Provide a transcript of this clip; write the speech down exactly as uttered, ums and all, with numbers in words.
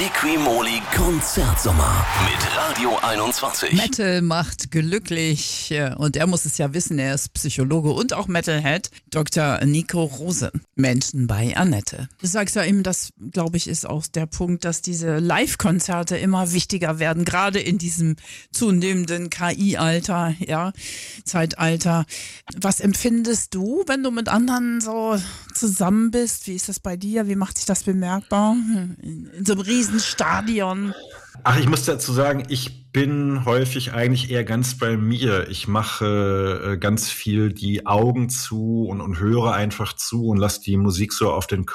Liquimoli Konzertsommer mit Radio einundzwanzig. Metal macht glücklich und er muss es ja wissen, er ist Psychologe und auch Metalhead, Doktor Nico Rose. Menschen bei Annette. Du sagst ja eben, das, glaube ich, ist auch der Punkt, dass diese Live-Konzerte immer wichtiger werden, gerade in diesem zunehmenden K I-Alter, ja, Zeitalter. Was empfindest du, wenn du mit anderen so zusammen bist? Wie ist das bei dir? Wie macht sich das bemerkbar? In, in so einem Riesenstadion. Ach, ich muss dazu sagen, ich bin häufig eigentlich eher ganz bei mir. Ich mache äh, ganz viel die Augen zu und, und höre einfach zu und lasse die Musik so auf den